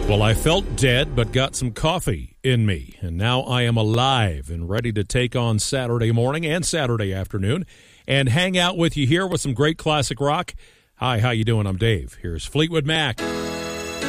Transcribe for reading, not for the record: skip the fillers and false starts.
Well, I felt dead, but got some coffee in me, and now I am alive and ready to take on Saturday morning and Saturday afternoon and hang out with you here with some great classic rock. Hi, how you doing? I'm Dave. Here's Fleetwood Mac.